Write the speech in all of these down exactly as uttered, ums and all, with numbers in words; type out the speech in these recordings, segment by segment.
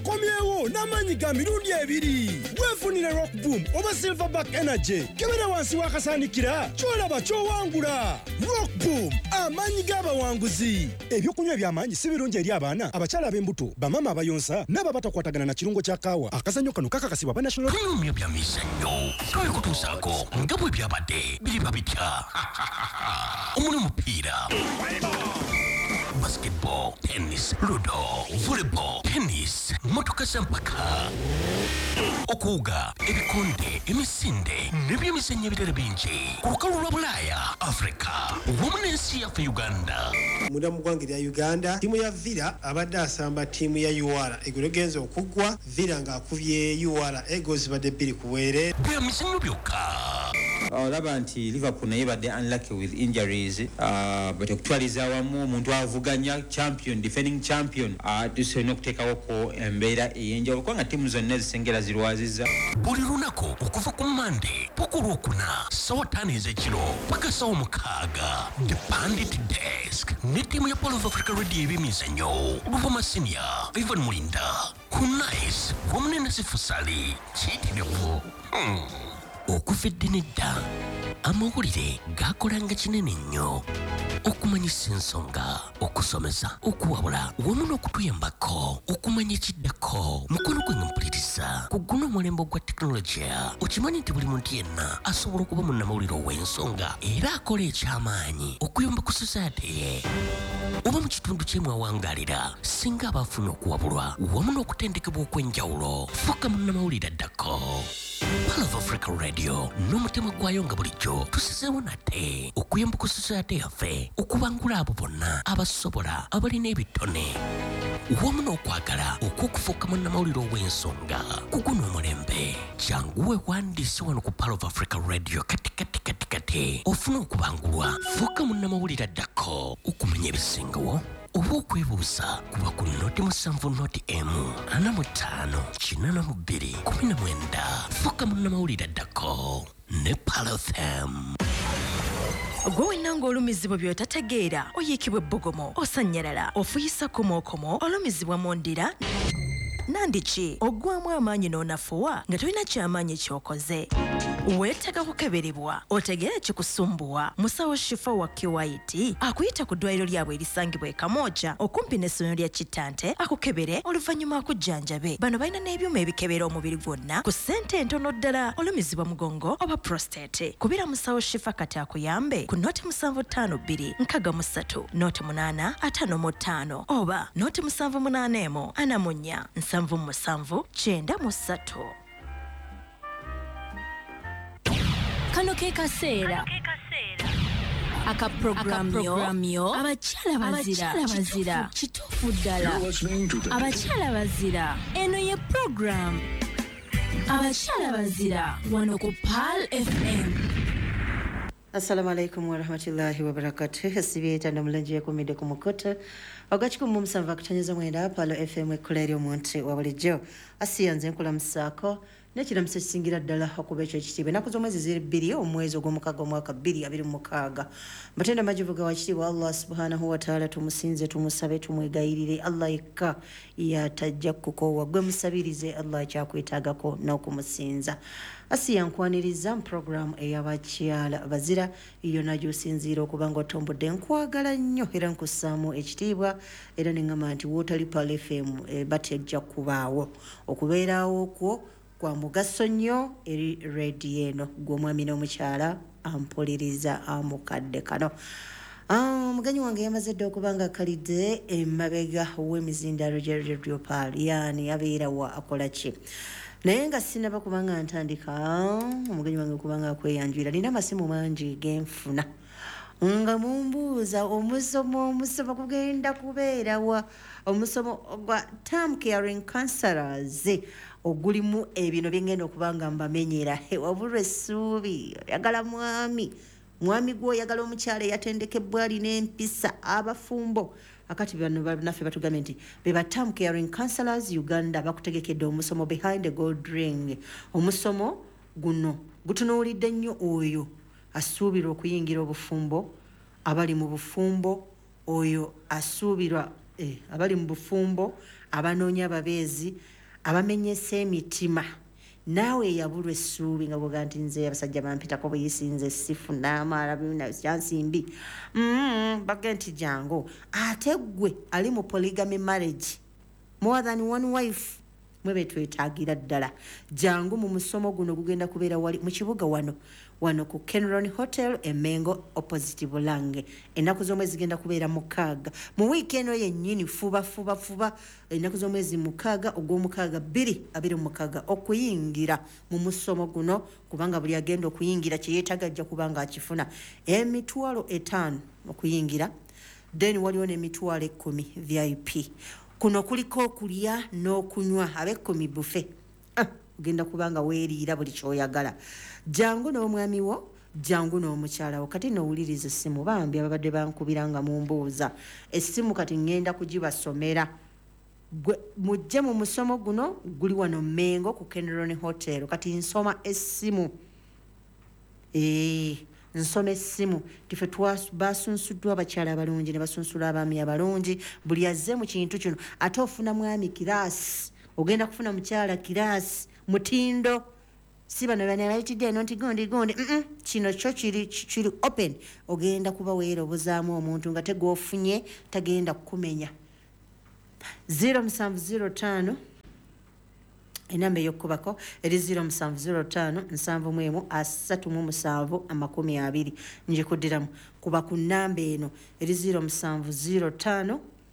akomyewo n'amaanyi ga mirundi ebiri. Weefunire Rock Boom oba Silverback Energy. Kebera wansi w'akasaanikira ky'olaba ky'owangula. Rock Boom, amaanyi g'abawanguzi. Ebyokunywa eby'amaanyi si birungi eri abaana, abakyala ab'embuto, bamama abayonsa n'ababatakwatagana na kirungo kya kaawa. Akazannyo kano kakakasibwa ba National Kumya bya mizannyo toye kutuusaako nga bwe byabadde biriba bitya. Omuli omupiira, basketball, tennis, ludo, volleyball, tennis, motoka z'empaka, okuwuga, ebikonde, emisinde n'ebyemizannyo ebirala bingi ku lukalu lwa Bulaaya, Africa wamu n'ensi yaffe Uganda. Munda mu ggwanga lya Uganda ttiimu ya Villa abadde asamba ttiimu ya U R eggulo genza okuggwa Villa ng'akubye U R Eagles badde bbiri ku bwere. Byemizannyo byokka. Olaba nti Liverpool naye badde unlucky with injuries uh, but okutwaliza awamu omuntu avuganya champion defending champion uh, tusobola okuteekawo ko embeera ey'enjawulo kubanga ttiimu zonna zisengera zirwazizza. Buli lunaku okuva ku Monday paka olwokuna ssaawa ttaano ez'ekiro paka ssaawa mukaaga The Bandit Desk ne ttiimu ya Polo of Africa Radio ebyemizannyo Luvuma Senior Ivan Mulinda Kunais wamu ne Nasifu Sali kiyitirivu hmm. Okuva nedda amawulire gakolanga kinene nnyo okumanyisa ensonga okusomesa okuwabula wamu n'okutuyambako okumanya ekiddako mukono gwe nga mpuliriza ku guno omulembe gwa tekinologiya okimanyi nti buli muntu yenna asobola okuba munnamawulire ow'ensonga era akola eky'amaanyi okuyamba ku society ye oba mu kitundu kye mwawangaalira singa abaafuna okuwabulwa wamu n'okutendekebwa okw'enjawulo fuuka munnamawulire addako. Polo of Africa Radio n'omutima gwayo nga bulijjo tusizeewo nate okuyamba ku society yaffe okubangula abo bonna abasobola abalina ebitone wamu n'okwagala okw'okufuuka munnamawulire ow'ensonga ku guno omulembe. Jangu weewandiise wano ku Polo of Africa Radio kati kati kati kati ofuna okubangulwa fuuka munnamawulire addako okumanya ebisingawo oba okwebuuza kuba ku noti musanvu noti emu ana mu ttaano kinaana mu bbiri kumi na mwenda fuuka munnamawulire addako ne Polo F M. Gwe wenna ng'olumizibwa by'otategeera oyiikibwa ebbogomo osanyalala ofuyisa komookomo olumizibwa mu ndira nandiki oggwamu amaanyi n'onafuwa nga tolina kyamaanyi ky'okoze weetaaga kukeberebwa otegeera kikusumbuwa musawo Shifa wa Kiwaiti akuyita ku ddwaliro lyabwe erisangibwa e Kamooja okumpi n'essomero lya Kittante akukebere oluvannyuma akujjanjabe. Bano balina n'ebyuma ebikebera omubiri gwonna ku ssente entono ddala olumizibwa mugongo oba prostate. Kubira musawo Shifa kati akuyambe ku noti musanvu ttaano bbiri nkaga mu ssatu noti munaana ataano mu ttaano oba noti musanvu munaana emu ana mu nnya nsanvu mu musanvu kyenda mu ssatu. Kano ke kaseera aka programyo abakyala bazira kituufu ddala abakyala bazira eno ye program abakyala bazira wano ku Pal F M. Assalamu alaikum wa rahmatullahi wa barakatuh. Sibieta na mlenje kumide kumukota agachiku mumsanva akutanyiza mwenda Palo F M ekuleri omuntu wa bulijjo asiyanze nkula musako nekira msesingira ddala okubecho ekitiibwa ennaku z'omwezi ziri bbiri omwezi ogw'omukaaga omwaka bbiri abiri mu mukaaga. Matenda majivuga wa kitiibwa Allah subhanahu wa ta'ala tumusinze tumusabe tumwegayirire Allah yekka yatajja kukowa gwe musabirize Allah kyakwetaagako n'okumusinza. Asiyankwaniriza program ey'abakyala bazira iyo najo sinzira okubanga otombodde nkwagala nnyo era nkussaamu ekitiibwa era neŋŋamba nti wootali Pal F M e, batejja kubaawo okubeerawo kwo kwa mugaso nnyo eri rediyo eno gw'omwami n'omukyala ampuliriza amukadde kano. Muganyi wange yamaze dda okubanga akalidde emabega w'emizindalo gya Radio Pal yaani abeera wa akola ki naye nga sinaba kubanga ntandika omugenyi wange kubanga akweyanjira nina amasimu mangi genfuna nga mumbuuza omusomo omusomo kugenda kubeerawa omusomo gwa term caring counselors ogulimu ebino byengenda okubanga mbamenyera wabulwa essuubi oyagala mwami mwami gwoyagala omukyala eyatendekebwa alina empisa abafumbo akati bano naffe batugambye nti beba term caring counselors Uganda bakutegekedde omusomo behind the gold ring. Omusomo guno gutunuulidde nnyo oyo asuubirwa okuyingira obufumbo abali mu bufumbo oyo asuubirwa eh, abali mu bufumbo abanoonya ababeezi abamenyesa emitima naawe yabulwa essuubi nga bwoga nti nze abasajja bampitako buyisinze sifunaamaala kyansimbi mm, baga nti jangu ate ggwe ali mu polygamy marriage more than one wife mwe betwetaagira ddala jangu mu musomo guno gugenda kubeera wali mu kibuga wano wano ku Kenron Hotel Emengo opposite Bulange ennaku z'omwezi zigenda kubeera mukaaga mu wiiki eno yennyini fuba fuba fuba ennaku z'omwezi mukaaga ogw'omukaaga bbiri abiri mukaaga okuyingira mu musomo guno kubanga buli agenda okuyingira kye yeetaaga ajja kubanga akifuna emitwalo etaano okuyingira then waliwo n'emitwalo ekkumi V I P kuno kuliko okulya n'okunywa ab'ekkumi bufe ah, ogenda kubanga weeriira buli kyoyagala jangu n'omwami wo jangu n'omukyala wo kati nowuliriza essimu bambi ababadde bankubiranga mu mbuuza essimu kati ngenda kugibasomera mujje mu musomo guno guli wano Mengo ku Kenron Hotel kati nsoma essimu ee nsoma essimu tife basunsuddwa abakyala abalungi ne basunsula abaami abalungi buli azze mu kintu kino ate ofuna mwami kiraasi ogenda kufuna mukyala kiraasi mutindo si bano banalaitidde eno nti gundi gundi mm -mm. kino kyo kiri kiri open ogenda kuba weerobozaamu omuntu nga tegwofunye tagenda kukumenya zero seven zero five enamba ey'okkubako eri zero seven zero five nsanvu mu emu asatu mu musanvu amakumi abiri njikuddiramu kuba ku nnamba eno eri zero seven zero five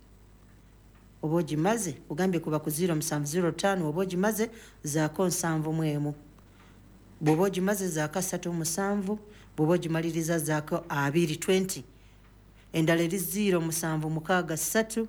oba ogimaze ogambye kuba ku zero seven zero five oba ogimaze zaako nsanvu mu emu bw'oba ogimaze zaako asatu musanvu bw'oba ogimaliriza zaako abiri twenty endala eri zero musanvu mukaaga ssatu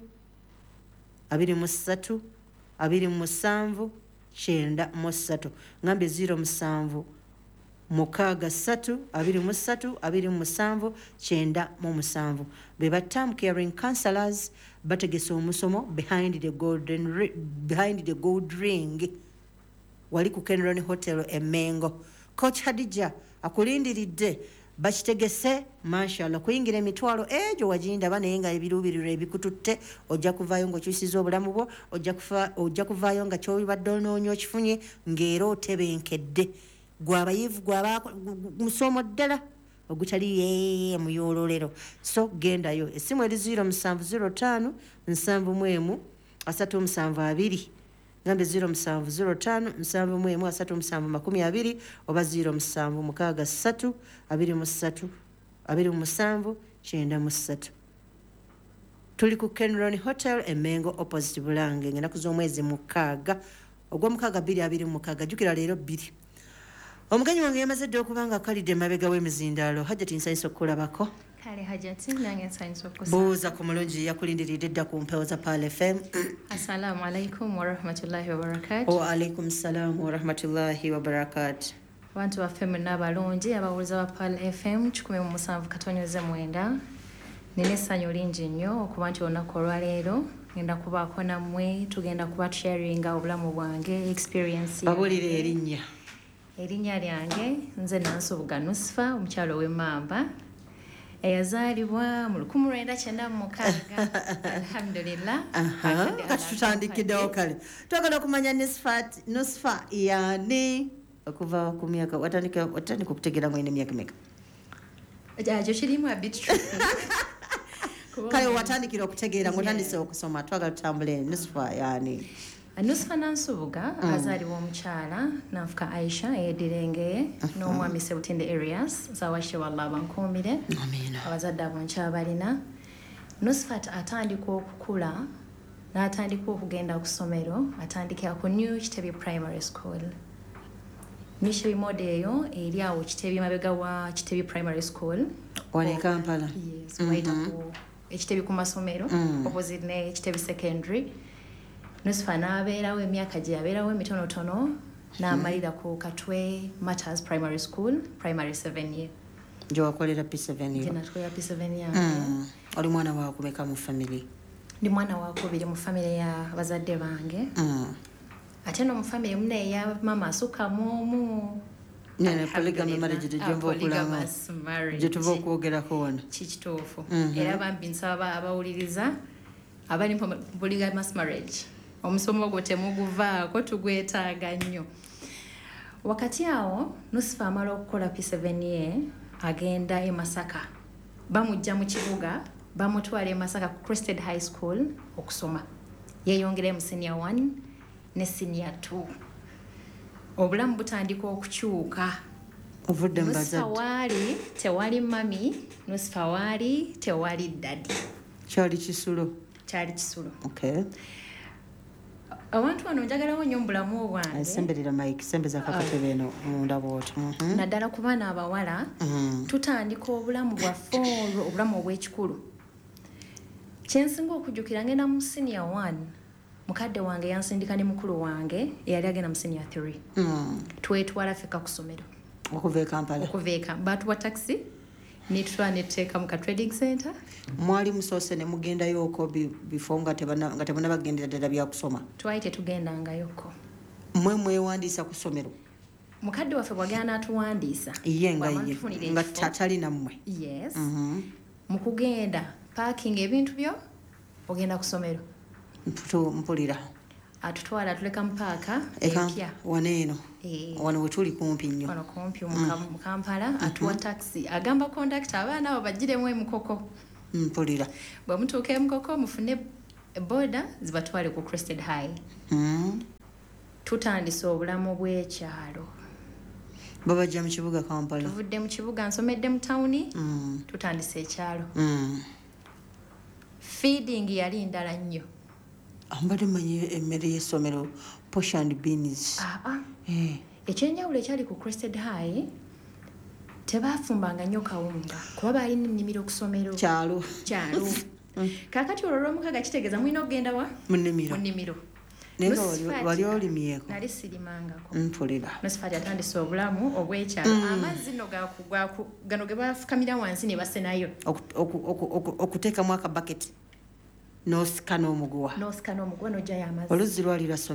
abiri mu ssatu abiri mu musanvu kyenda mu ssatu ngambe zero musanvu mukaaga ssatu abiri mu ssatu abiri mu musanvu kyenda mu musanvu be ba term caring counselors bategesa omusomo behind the golden behind the gold ring wali ku Kenron Hotel Emengo coach Hadija akulindiridde bakitegese mashallah kuyingira emitwalo egyo wajinda banaye nga ebirubiriro ebikututte ojja kuvaayo ng'okyusiza obulamu bwo ojja kufa ojja kuvaayo nga kyobadde onoonya okifunye ng'era otebenkedde gwabayivu gwaba musomo ddala ogutali yeye muyololero so gendayo essimu eri zero seven zero five nsanvu mu emu asatu musanvu abiri ngambe zero seven zero five nsanvu mu emu asatu musanvu makumi abiri oba zero musanvu mukaaga ssatu abiri mu ssatu abiri mu musanvu kyenda mu ssatu tuli ku Kenron Hotel Emengo opposite Bulange ng'ennaku z'omwezi mukaaga ogw'omukaaga bbiri abiri mu mukaaga jjukira leero bbiri omugenyi wange yamaze dde okubanga akalidde emabega w'emizindaalo hajjati nsanyisa okukulabako kale hajjati nange nsanyisa okusa buuza ku mulungi yakulindiridde dda ku mpewo za Pal F M assalamu alaikum warahmatullahi wabarakatu wa alaikum salam warahmatullahi wabarakatu abantu baffe mwenna abalungi abawuliza ba Pal F M kikumi mu musanvu katonyoze mwenda nina essanyu lingi nnyo okuba nti olunaku olwaleero ngenda kubaako nammwe tugenda kuba sharinga obulamu bwange experience babulire erinnya erinnya lyange nze Nansubuga Nusfa omukyalo w'Emmamba eyazaalibwa mu lukumi lwenda kyenda mu mukaaga alhamdulillah kati tutandikiddewo kale twagala okumanya Nusfat Nusfa yani okuva ku myaka watandika watandika okutegeera mwine emyaka meka ekyo kirimu a bit tricky kale watandikira okutegeera ng'otandise okusoma twagala tutambule Nusfa yani Nusfa Nansubuga mm. azaalibwa omukyala nanfuka Aisha eyeddirengeye uh-huh. n'omwami Sebutinde Areas zawashe wallah bankuumire abazadde abonkyala balina Nusfat atandika okukula n'atandika okugenda ku ssomero atandikira ku New Kitebi Primary School New Kitebi model eyo eri awo Kitebi mabega wa Kitebi Primary School wane Kampala yes waita mm-hmm. ku Kitebi ku masomero mm. opposite ne Kitebi Secondary Nusfa n'abeerawo emyaka gye yabeerawo emitonotono n'amalira ku Katwe Matters Primary School primary seven year gye wakolera P seven year gye natwera P seven year mm. oli mwana wakumeka mu family ndi mwana wakubiri mu family ya bazadde bange mm. ate no mu family mune ya mama asukamu omu nene polygamy marriage gye mva okulanga gye tuva okwogerako wano kikituufu mm-hmm. era bambi nsaba abawuliriza abali mu polygamous marriage omusomo gwo temuguvaako tugwetaaga nnyo. Wakati awo Nusifa amala okukola P seven ye agenda e Masaka. Bamujja mu kibuga bamutwala e Masaka ku Crested High School okusoma. Yeyongera mu senior one ne senior two. Obulamu butandika okukyuka. Ovudde Nusifa mbazadde. wali tewali mami, Nusifa wali tewali daddy. Kyali Kisulo. Kyali Kisulo. Okay. Abantu wano njagalawo nnyo mbulamu obwange. Semberera Mike, sembeza kakatebe eno munda bw'otyo. Mhm. Naddala ku baana abawala tutandika obulamu bwaffe olwo obulamu obw'ekikulu. Kyensinga okujjukira ngenda mu senior one, mukadde wange yansindika ne mukulu wange eyali agenda mu senior three. Twetwala ffeka ku ssomero. Okuva e Kampala. Okuva eka baatuwa taxi ne tutwala ne tuteeka mu ka trading center. Mwali musoose ne mugendayo oko before nga tebana nga tebana bagendera ddala bya kusoma. Twali tetugendangayoko. Mwe mwewandiisa ku ssomero. Mukadde waffe bwagenda n'atuwandiisa. Ye nga bw'aba ye atufunira nga ekifo. tatali nammwe. Yes. Mhm. Mu kugenda parking ebintu byo ogenda ku ssomero. Mputu mpulira. Atutwala tuleka mu paaka Eka empya. waneeno. Eh. Wano we tuli kumpi nnyo. Wano kumpi mu Kam- mu Kampala atuwa taxi agamba conductor abaana abo bagiremu emukoko. Mpulira. Bwe mutuuka emukoko mufune boda zibatwale ku Crested High. Mhm. Tutandise obulamu bw'ekyalo. Babajja mu kibuga Kampala. Tuvudde mu kibuga nsomedde mu tawuni. Mm. Tutandise ekyalo. Mm. Feeding yali ndala nnyo. Ambadde manyi emmere y'essomero posh and beans. Ah ah. Eh. Ekyenjawulo ekyali ku Crested High tebaafumbanga nnyo kawunga kuba baalina ennimiro ku ssomero. Kyalo. Kyalo. Kaakati olwo olw'omukaga kitegeeza mulina okugenda wa? Mu nnimiro. Mu nnimiro. Naye nga Nusifa wali- wali ati- olimyeko. Nali sirimangako. Mpulira. Nusifa yatandise obulamu obw'ekyalo. Amazzi no gaku- gaku- gano ge baafukamira wansi ne basenayo. Oku- oku- oku- oku- okuteekamu akabaketi n'osika n'omuguwa. N'osika n'omuguwa n'oggyayo amazzi. Oluzzi lwali lwa